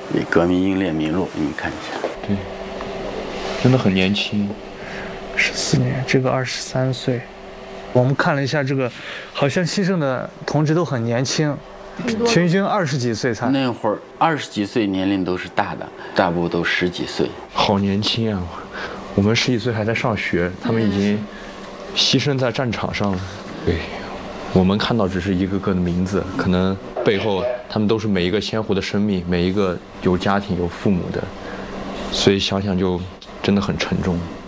革命英烈名录，你们看一下。 对，真的很年轻。 14年，这个23岁。我们看了一下这个，好像牺牲的同志都很年轻，平均20几岁才。 那会儿20几岁年龄都是大的，大部都10几岁。 好年轻啊！我们11岁还在上学，他们已经牺牲在战场上了。对，我们看到只是一个个的名字，可能背后他们都是每一个鲜活的生命，每一个有家庭有父母的，所以想想就真的很沉重。